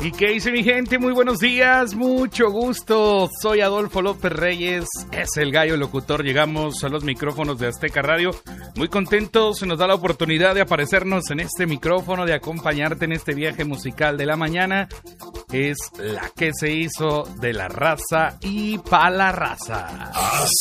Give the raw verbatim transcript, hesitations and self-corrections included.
¿Y qué dice mi gente? Muy buenos días, mucho gusto. Soy Adolfo López Reyes, es el gallo locutor. Llegamos a los micrófonos de Azteca Radio. Muy contentos, se nos da la oportunidad de aparecernos en este micrófono, de acompañarte en este viaje musical de la mañana. Es la que se hizo de la raza y pa' la raza.